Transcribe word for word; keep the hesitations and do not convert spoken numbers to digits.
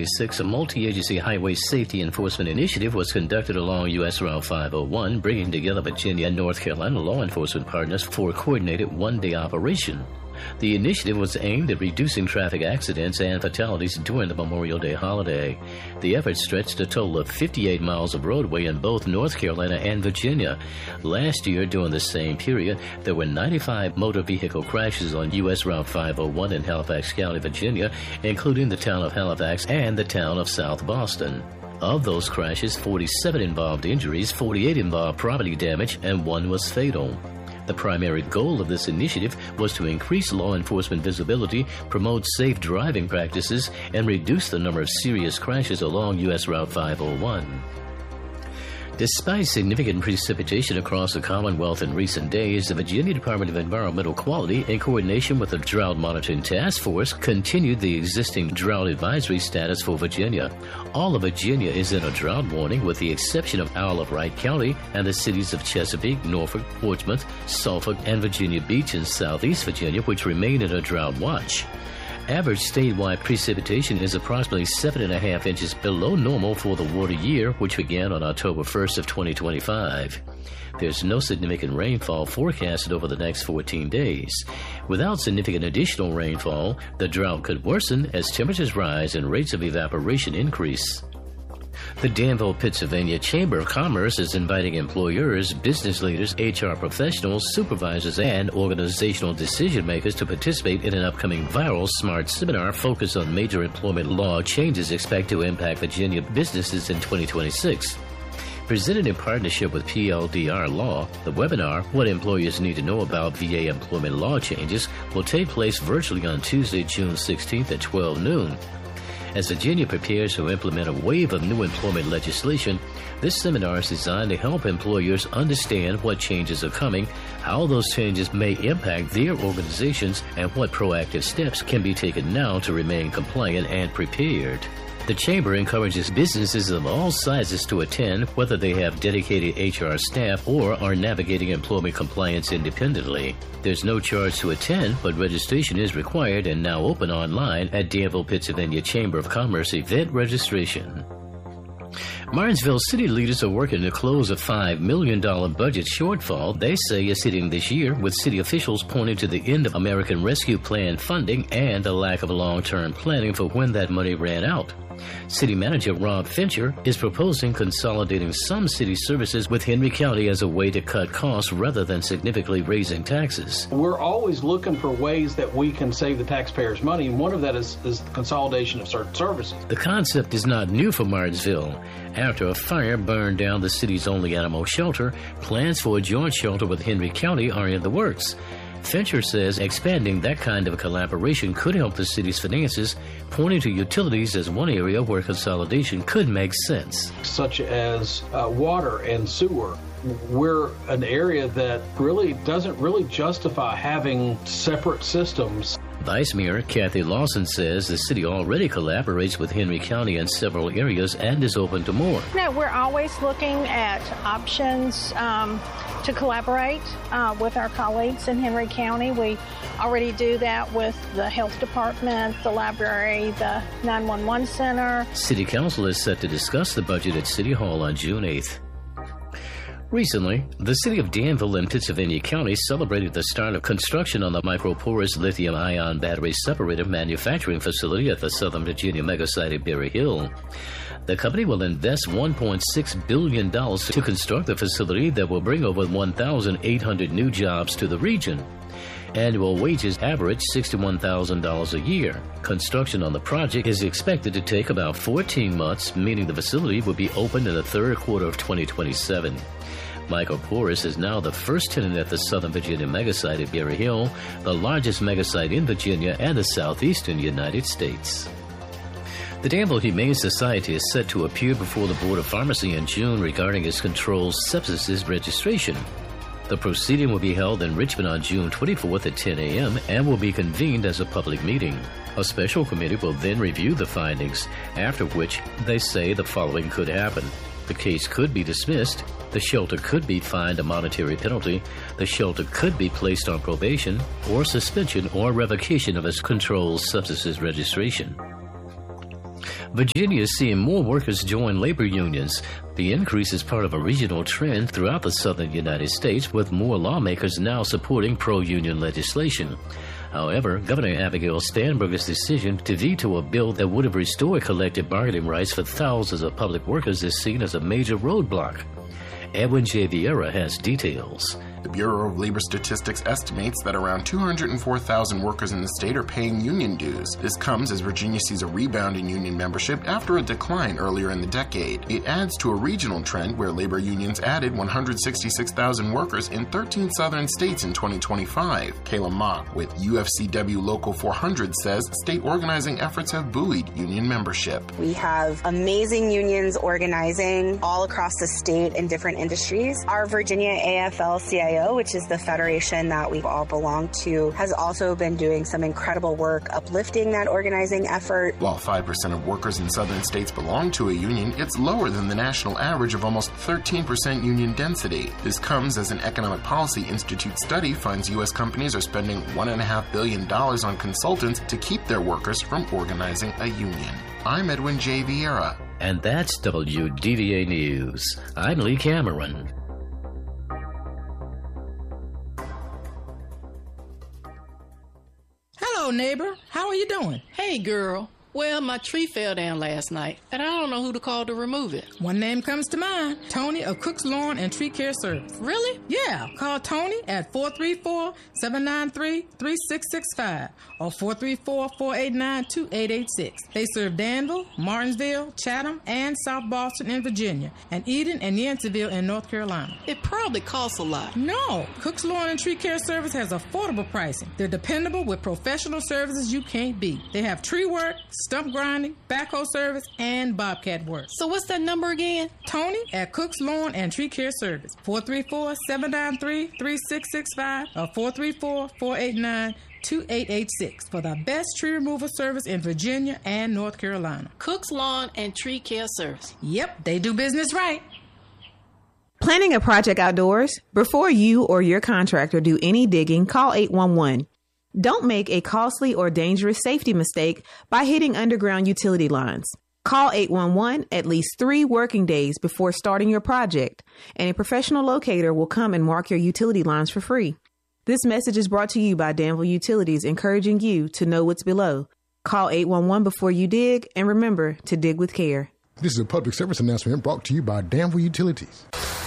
twenty-six, a multi-agency highway safety enforcement initiative was conducted along U S Route five oh one, bringing together Virginia and North Carolina law enforcement partners for a coordinated one-day operation. The initiative was aimed at reducing traffic accidents and fatalities during the Memorial Day holiday. The effort stretched a total of fifty-eight miles of roadway in both North Carolina and Virginia. Last year, during the same period, there were ninety-five motor vehicle crashes on U S Route five oh one in Halifax County, Virginia, including the town of Halifax and the town of South Boston. Of those crashes, forty-seven involved injuries, forty-eight involved property damage, and one was fatal. The primary goal of this initiative was to increase law enforcement visibility, promote safe driving practices, and reduce the number of serious crashes along U S Route five oh one. Despite significant precipitation across the Commonwealth in recent days, the Virginia Department of Environmental Quality, in coordination with the Drought Monitoring Task Force, continued the existing drought advisory status for Virginia. All of Virginia is in a drought warning with the exception of Isle of Wight County and the cities of Chesapeake, Norfolk, Portsmouth, Suffolk, and Virginia Beach in southeast Virginia, which remain in a drought watch. Average statewide precipitation is approximately seven and a half inches below normal for the water year, which began on October first of twenty twenty-five. There's no significant rainfall forecasted over the next fourteen days. Without significant additional rainfall, the drought could worsen as temperatures rise and rates of evaporation increase. The Danville, Pennsylvania Chamber of Commerce is inviting employers, business leaders, H R professionals, supervisors, and organizational decision makers to participate in an upcoming viral SMART seminar focused on major employment law changes expected to impact Virginia businesses in twenty twenty-six. Presented in partnership with P L D R Law, the webinar, What Employers Need to Know About V A Employment Law Changes, will take place virtually on Tuesday, June sixteenth at twelve noon. As Virginia prepares to implement a wave of new employment legislation, this seminar is designed to help employers understand what changes are coming, how those changes may impact their organizations, and what proactive steps can be taken now to remain compliant and prepared. The Chamber encourages businesses of all sizes to attend, whether they have dedicated H R staff or are navigating employment compliance independently. There's no charge to attend, but registration is required and now open online at Danville, Pennsylvania Chamber of Commerce event registration. Martinsville city leaders are working to close a five million dollars budget shortfall they say is hitting this year, with city officials pointing to the end of American Rescue Plan funding and a lack of long-term planning for when that money ran out. City Manager Rob Fincher is proposing consolidating some city services with Henry County as a way to cut costs rather than significantly raising taxes. We're always looking for ways that we can save the taxpayers money, and one of that is, is the consolidation of certain services. The concept is not new for Martinsville. After a fire burned down the city's only animal shelter, plans for a joint shelter with Henry County are in the works. Fincher says expanding that kind of collaboration could help the city's finances, pointing to utilities as one area where consolidation could make sense. Such as uh, water and sewer. We're an area that really doesn't really justify having separate systems. Vice Mayor Kathy Lawson says the city already collaborates with Henry County in several areas and is open to more. No, we're always looking at options um, to collaborate uh, with our colleagues in Henry County. We already do that with the health department, the library, the nine one one center. City Council is set to discuss the budget at City Hall on June eighth. Recently, the city of Danville in Pennsylvania County celebrated the start of construction on the microporous lithium-ion battery separator manufacturing facility at the Southern Virginia megasite at Berry Hill. The company will invest one point six billion dollars to construct the facility that will bring over one thousand eight hundred new jobs to the region. Annual wages average sixty-one thousand dollars a year. Construction on the project is expected to take about fourteen months, meaning the facility will be open in the third quarter of twenty twenty-seven. Microporous is now the first tenant at the Southern Virginia megasite at Berry Hill, the largest megasite in Virginia and the southeastern United States. The Danville Humane Society is set to appear before the Board of Pharmacy in June regarding its controlled substances registration. The proceeding will be held in Richmond on June twenty-fourth at ten a.m. and will be convened as a public meeting. A special committee will then review the findings, after which they say the following could happen. The case could be dismissed, the shelter could be fined a monetary penalty, the shelter could be placed on probation, or suspension or revocation of its controlled substances registration. Virginia is seeing more workers join labor unions. The increase is part of a regional trend throughout the southern United States, with more lawmakers now supporting pro-union legislation. However, Governor Abigail Spanberger's decision to veto a bill that would have restored collective bargaining rights for thousands of public workers is seen as a major roadblock. Edwin J. Vieira has details. The Bureau of Labor Statistics estimates that around two hundred four thousand workers in the state are paying union dues. This comes as Virginia sees a rebound in union membership after a decline earlier in the decade. It adds to a regional trend where labor unions added one hundred sixty-six thousand workers in thirteen southern states in twenty twenty-five. Kayla Mock with U F C W Local four hundred says state organizing efforts have buoyed union membership. We have amazing unions organizing all across the state in different industries. Our Virginia A F L C I O, which is the federation that we all belong to, has also been doing some incredible work uplifting that organizing effort. While five percent of workers in southern states belong to a union, it's lower than the national average of almost thirteen percent union density. This comes as an Economic Policy Institute study finds U S companies are spending one point five billion dollars on consultants to keep their workers from organizing a union. I'm Edwin J. Vieira. And that's W D V A News. I'm Lee Cameron. Hello, neighbor. How are you doing? Hey, girl. Well, my tree fell down last night, and I don't know who to call to remove it. One name comes to mind. Tony of Cook's Lawn and Tree Care Service. Really? Yeah. Call Tony at four three four, seven nine three, three six six five or four three four, four eight nine, two eight eight six. They serve Danville, Martinsville, Chatham, and South Boston in Virginia, and Eden and Yanceyville in North Carolina. It probably costs a lot. No. Cook's Lawn and Tree Care Service has affordable pricing. They're dependable with professional services you can't beat. They have tree work, stump grinding, backhoe service, and bobcat work. So what's that number again? Tony at Cook's Lawn and Tree Care Service. four three four, seven nine three, three six six five or four three four, four eight nine, two eight eight six for the best tree removal service in Virginia and North Carolina. Cook's Lawn and Tree Care Service. Yep, they do business right. Planning a project outdoors? Before you or your contractor do any digging, call eight one one. Don't make a costly or dangerous safety mistake by hitting underground utility lines. Call eight one one at least three working days before starting your project, and a professional locator will come and mark your utility lines for free. This message is brought to you by Danville Utilities, encouraging you to know what's below. Call eight one one before you dig, and remember to dig with care. This is a public service announcement brought to you by Danville Utilities.